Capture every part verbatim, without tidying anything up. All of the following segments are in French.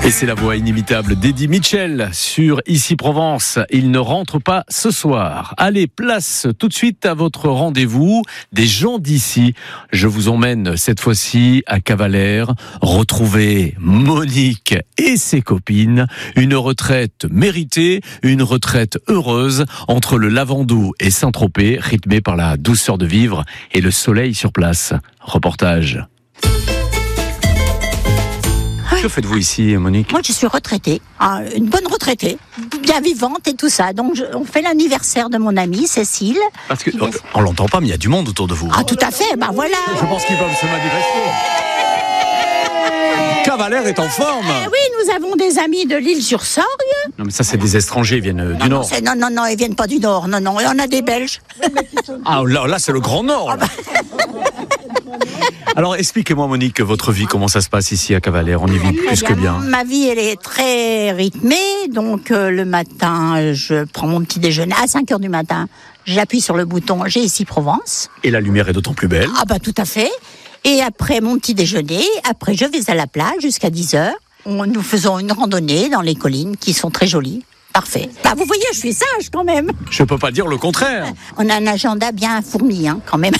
Et c'est la voix inimitable d'Eddie Mitchell sur Ici Provence. Il ne rentre pas ce soir. Allez, place tout de suite à votre rendez-vous des gens d'ici. Je vous emmène cette fois-ci à Cavalère, retrouver Monique et ses copines. Une retraite méritée, une retraite heureuse entre le Lavandou et Saint-Tropez, rythmée par la douceur de vivre et le soleil sur place. Reportage. Que faites-vous ici, Monique ? Moi, je suis retraitée, hein, une bonne retraitée, bien vivante et tout ça. Donc, je, on fait l'anniversaire de mon amie Cécile. Parce que on, on l'entend pas, mais il y a du monde autour de vous. Ah, tout à fait. Bah voilà. Je pense qu'ils peuvent se manifester. Cavalère est en forme. Eh oui, nous avons des amis de l'Île-sur-Sorgue. Non, mais ça, c'est des étrangers, ils viennent du non, Nord. Non, c'est, non, non, non, ils viennent pas du Nord. Non, non, il y en a des Belges. Ah, là, là, c'est le Grand Nord. Là. Ah bah... Alors, expliquez-moi, Monique, votre vie, comment ça se passe ici à Cavalère ? On y vit plus que bien. Ma vie, elle est très rythmée. Donc, euh, le matin, je prends mon petit déjeuner à cinq heures du matin. J'appuie sur le bouton, j'ai Ici Provence. Et la lumière est d'autant plus belle. Ah bah, tout à fait. Et après mon petit déjeuner, après, je vais à la plage jusqu'à dix heures. On, nous faisons une randonnée dans les collines qui sont très jolies. Parfait. Bah, vous voyez, je suis sage quand même. Je peux pas dire le contraire. On a un agenda bien fourni, hein, quand même.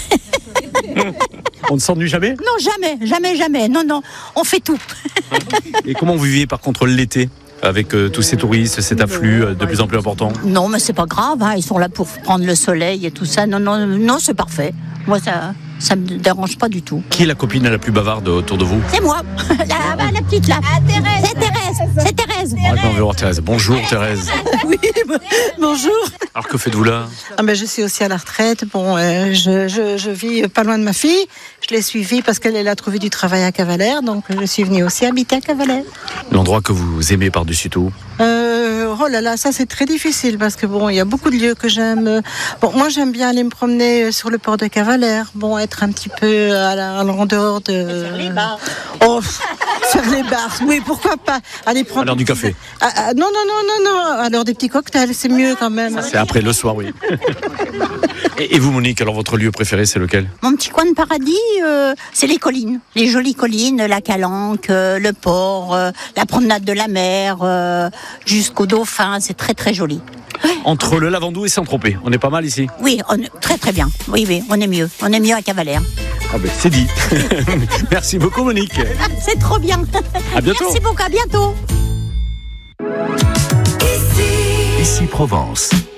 On ne s'ennuie jamais ? Non, jamais, jamais, jamais. Non, non, on fait tout. Et comment vous vivez par contre l'été ? Avec euh, tous ces touristes, cet afflux euh, de plus en plus important ? Non, mais c'est pas grave, hein, ils sont là pour prendre le soleil et tout ça. Non, non, non, c'est parfait. Moi, ça... Ça me dérange pas du tout. Qui est la copine la plus bavarde autour de vous ? C'est moi, la, la petite là. Ah, Thérèse. C'est Thérèse. C'est Thérèse. Ah, on veut voir Thérèse. Bonjour Thérèse. Oui, bonjour. Alors que faites-vous là ? Ah ben, je suis aussi à la retraite. Bon, euh, je, je, je vis pas loin de ma fille. Je l'ai suivie parce qu'elle a trouvé du travail à Cavalère. Donc je suis venue aussi habiter à Cavalère. L'endroit que vous aimez par-dessus tout ? Euh, oh là là, ça c'est très difficile parce que bon, il y a beaucoup de lieux que j'aime. Bon, moi j'aime bien aller me promener sur le port de Cavalère. Bon, être un petit peu à la, à la rondeur de. Faire les bars. Oh, faire les bars. Oui, pourquoi pas. Aller prendre. À l'heure du café. Ah, ah, non, non, non, non, non. À l'heure des petits cocktails, c'est mieux quand même. Ça, c'est après le soir, oui. et, et vous, Monique, alors votre lieu préféré, c'est lequel ? Mon petit coin de paradis, euh, c'est les collines, les jolies collines, la Calanque, euh, le port, euh, la promenade de la mer, euh, jusqu'au Dauphin. C'est très très joli. Entre le Lavandou et Saint-Tropez, on est pas mal ici ? Oui, on est très très bien. Oui, oui, on est mieux. On est mieux à Cavalère. Ah ben, c'est dit. Merci beaucoup, Monique. C'est trop bien. À bientôt. Merci beaucoup, à bientôt. Ici Provence.